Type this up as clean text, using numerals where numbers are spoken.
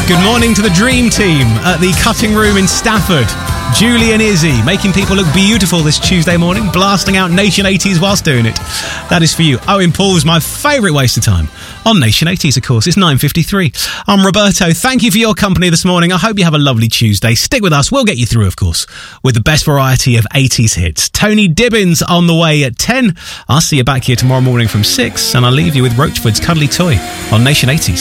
Good morning to the Dream Team at the Cutting Room in Stafford. Julie and Izzy, making people look beautiful this Tuesday morning, blasting out Nation 80s whilst doing it. That is for you. Owen Paul's my favourite waste of time. On Nation 80s, of course. It's 9:53. I'm Roberto. Thank you for your company this morning. I hope you have a lovely Tuesday. Stick with us. We'll get you through, of course, with the best variety of 80s hits. Tony Dibbins on the way at 10. I'll see you back here tomorrow morning from 6, and I'll leave you with Roachford's Cuddly Toy on Nation 80s.